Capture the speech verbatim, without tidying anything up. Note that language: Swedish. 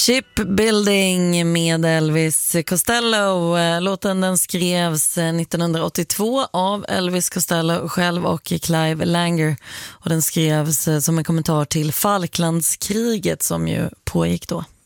Shipbuilding med Elvis Costello. Låten den skrevs nittonhundraåttiotvå av Elvis Costello själv och Clive Langer. Och den skrevs som en kommentar till Falklandskriget som ju pågick då.